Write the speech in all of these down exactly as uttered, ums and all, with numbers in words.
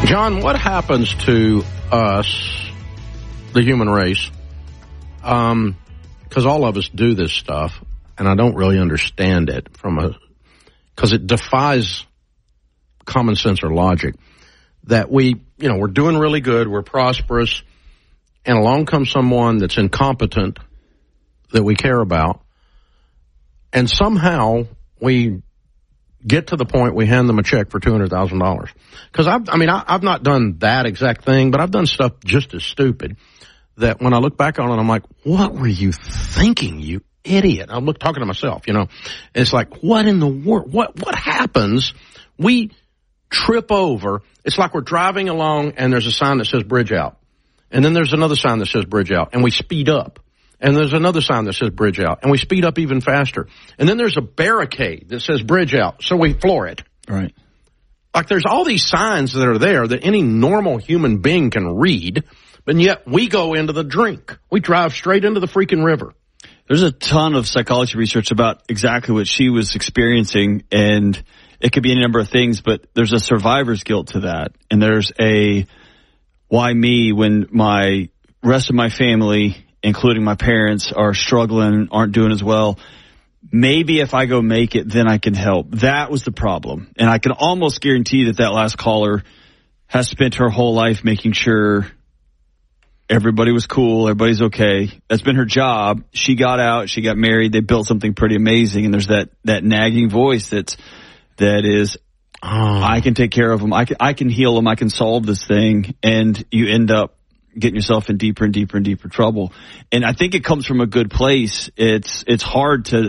John, what happens to us, the human race? Um, because all of us do this stuff, and I don't really understand it from a, because it defies common sense or logic. That we, you know, we're doing really good, we're prosperous, and along comes someone that's incompetent that we care about, and somehow we get to the point we hand them a check for two hundred thousand dollars. Because, I've, I mean, I, I've not done that exact thing, but I've done stuff just as stupid that when I look back on it, I'm like, what were you thinking, you idiot? I'm look, talking to myself, you know. It's like, what in the world? What, what happens? We trip over. It's like we're driving along and there's a sign that says bridge out. And then there's another sign that says bridge out, and we speed up. And there's another sign that says bridge out, and we speed up even faster. And then there's a barricade that says bridge out, so we floor it. Right. Like there's all these signs that are there that any normal human being can read, but yet we go into the drink. We drive straight into the freaking river. There's a ton of psychology research about exactly what she was experiencing, and it could be any number of things, but there's a survivor's guilt to that. And there's a why me when my rest of my family, including my parents, are struggling, aren't doing as well. Maybe if I go make it, then I can help. That was the problem. And I can almost guarantee that that last caller has spent her whole life making sure everybody was cool, everybody's okay. That's been her job. She got out, she got married, they built something pretty amazing, and there's that, that nagging voice that's, that is, oh. I can take care of them, I can, I can heal them, I can solve this thing, and you end up getting yourself in deeper and deeper and deeper trouble. And I think it comes from a good place. It's it's hard to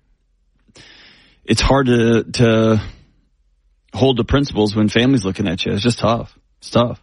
it's hard to to hold the principles when family's looking at you. It's just tough. It's tough.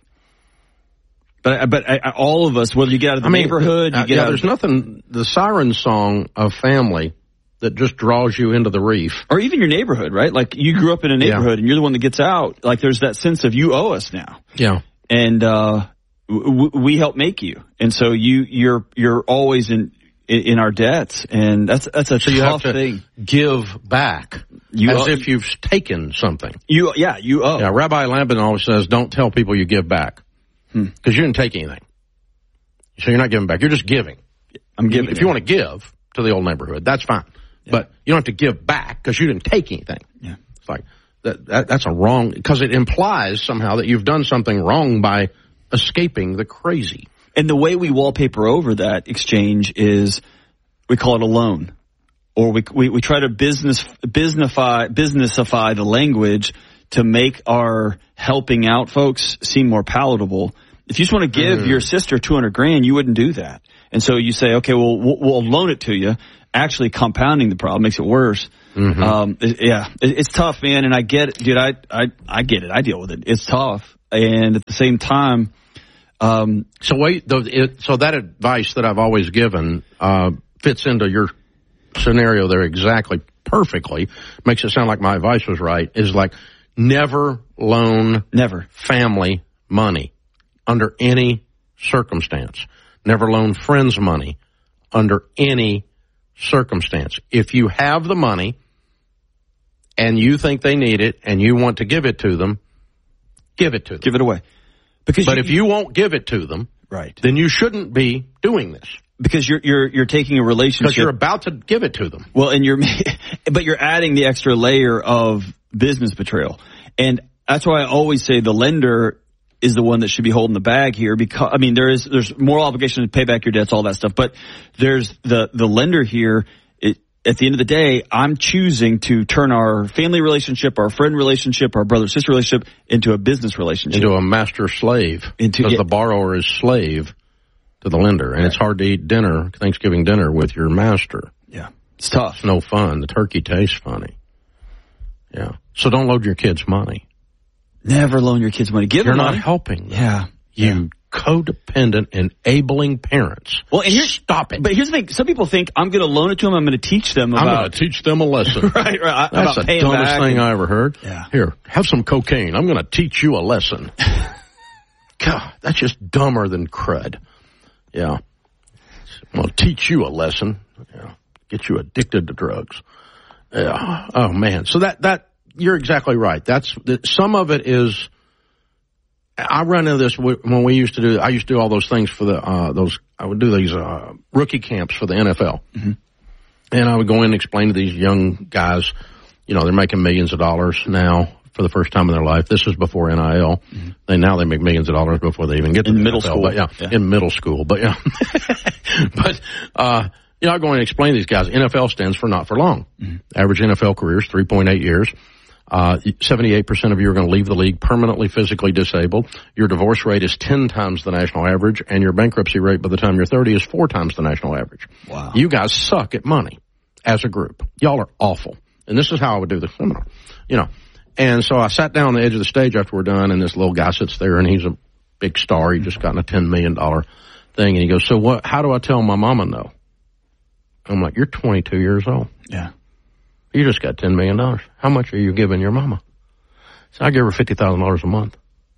But but I, I, all of us, whether you get out of the I mean, neighborhood, you uh, get yeah, out there's of, nothing. The siren song of family that just draws you into the reef, or even your neighborhood, right? Like you grew up in a neighborhood, yeah. and you're the one that gets out. Like there's that sense of you owe us now. Yeah, and. uh we help make you, and so you you're you're always in in our debts, and that's that's a so tough you have to thing. Give back you as owe, if you've taken something. You yeah you owe. Yeah, Rabbi Lampin always says, "Don't tell people you give back because hmm. you didn't take anything, so you're not giving back. You're just giving. I'm giving. If you want to give to the old neighborhood, that's fine, yeah. but you don't have to give back because you didn't take anything. Yeah, it's like that, that that's a wrong because it implies somehow that you've done something wrong by escaping the crazy. And the way we wallpaper over that exchange is we call it a loan, or we we, we try to business businessify businessify the language to make our helping out folks seem more palatable. If you just want to give mm. your sister two hundred grand, you wouldn't do that. And so you say, okay, well, we'll, we'll loan it to you. Actually, compounding the problem makes it worse. Mm-hmm. Um, it, yeah, it, it's tough, man. And I get it, dude. I, I I get it. I deal with it. It's tough, and at the same time. Um, so wait, the, it, so that advice that I've always given uh, fits into your scenario there exactly perfectly. Makes it sound like my advice was right. Is like never loan never family money under any circumstance. Never loan friends money under any circumstance. If you have the money and you think they need it and you want to give it to them, give it to them. Give it away. Because but you, if you won't give it to them, right, then you shouldn't be doing this. Because you're you're you're taking a relationship. Because you're about to give it to them. Well, and you're, but you're adding the extra layer of business betrayal, and that's why I always say the lender is the one that should be holding the bag here. Because I mean, there is there's moral obligation to pay back your debts, all that stuff, but there's the the lender here. At the end of the day, I'm choosing to turn our family relationship, our friend relationship, our brother-sister relationship into a business relationship. Into a master-slave. Into, because yeah. the borrower is slave to the lender. And right. it's hard to eat dinner, Thanksgiving dinner, with your master. Yeah. It's tough. It's no fun. The turkey tastes funny. Yeah. So don't load your kids' money. Never loan your kids money. Give You're them not money. helping them. Yeah. You yeah. codependent, enabling parents. Well, and here's, stop it. But here's the thing. Some people think I'm going to loan it to them. I'm going to teach them about. I'm going to teach them a lesson. right, right. That's about the dumbest back thing and, I ever heard. Yeah. Here, have some cocaine. I'm going to teach you a lesson. God, that's just dumber than crud. Yeah. I'm going to teach you a lesson. Yeah. Get you addicted to drugs. Yeah. Oh man. So that that you're exactly right. That's that, some of it is I run into this when we used to do, I used to do all those things for the, uh, those, I would do these, uh, rookie camps for the N F L. Mm-hmm. And I would go in and explain to these young guys, you know, they're making millions of dollars now for the first time in their life. This is before N I L. Mm-hmm. They now they make millions of dollars before they even get to in the middle N F L. school. But yeah, yeah, in middle school. But yeah, but, uh, you know, I go in and explain to these guys, N F L stands for not for long. Mm-hmm. Average N F L career is three point eight years. Uh, seventy-eight percent of you are going to leave the league permanently physically disabled. Your divorce rate is ten times the national average, and your bankruptcy rate by the time you're thirty is four times the national average. Wow. You guys suck at money as a group. Y'all are awful. And this is how I would do the seminar, you know. And so I sat down on the edge of the stage after we're done, and this little guy sits there, and he's a big star. He just gotten a ten million dollars thing, and he goes, so what, how do I tell my mama no? I'm like, you're twenty-two years old. Yeah. You just got ten million dollars. How much are you giving your mama? So I give her fifty thousand dollars a month.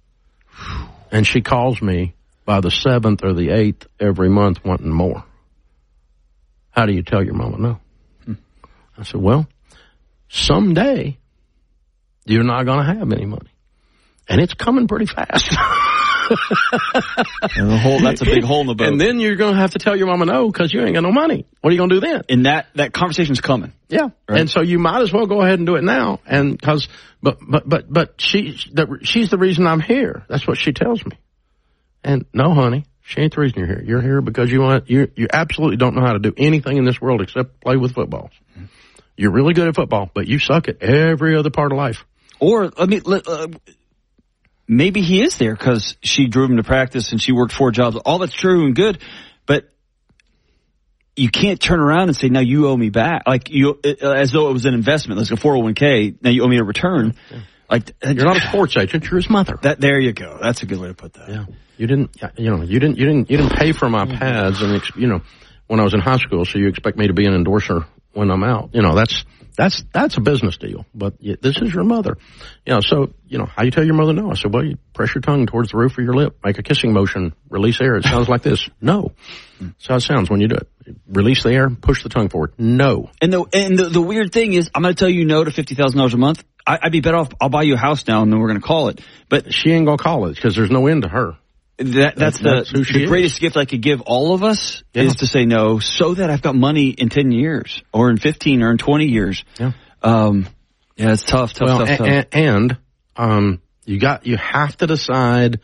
And she calls me by the seventh or the eighth every month wanting more. How do you tell your mama no? Hmm. I said, well, someday you're not going to have any money. And it's coming pretty fast. And the hole, that's a big hole in the boat. And then you're going to have to tell your mama no because you ain't got no money. What are you going to do then? And that, that conversation's coming. Yeah. Right? And so you might as well go ahead and do it now. And cause, but, but, but, but she, the, she's the reason I'm here. That's what she tells me. And no, honey, she ain't the reason you're here. You're here because you want, you, you absolutely don't know how to do anything in this world except play with footballs. Mm-hmm. You're really good at football, but you suck at every other part of life. Or, I mean, uh, maybe he is there because she drove him to practice and she worked four jobs. All that's true and good, but you can't turn around and say, now you owe me back. Like you, as though it was an investment, like a four oh one k. Now you owe me a return. Yeah. Like you're not a sports agent, you're his mother. That, there you go. That's a good way to put that. Yeah. You didn't, you know, you didn't, you didn't, you didn't pay for my pads and, you know, when I was in high school, so you expect me to be an endorser when I'm out. You know, that's, That's, that's a business deal, but this is your mother. You know, so, you know, how you tell your mother no? I said, well, you press your tongue towards the roof of your lip, make a kissing motion, release air. It sounds like this. No. That's how it sounds when you do it. Release the air, push the tongue forward. No. And the, and the, the weird thing is, I'm going to tell you no to fifty thousand dollars a month. I, I'd be better off, I'll buy you a house now and then we're going to call it. But she ain't going to call it because there's no end to her. That, that's, that's the, the greatest gift I could give all of us yeah. is to say no so that I've got money in ten years or in fifteen or in twenty years. Yeah. Um, yeah, it's tough, tough, well, tough, and, tough. And, um, you got, you have to decide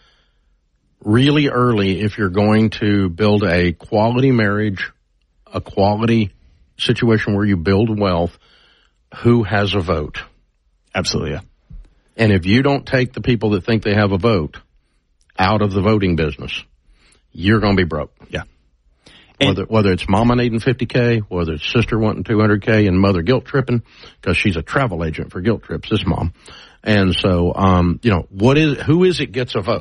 really early if you're going to build a quality marriage, a quality situation where you build wealth, who has a vote. Absolutely, yeah. And if you don't take the people that think they have a vote out of the voting business, you're going to be broke. Yeah. Whether, whether it's mama needing fifty K, whether it's sister wanting two hundred K and mother guilt tripping because she's a travel agent for guilt trips, this mom. And so, um, you know, what is, who is it gets a vote?